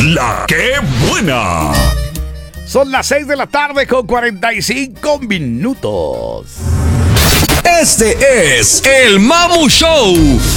La que buena. Son las 6 de la tarde con 45 minutos. Este es el Mamu Show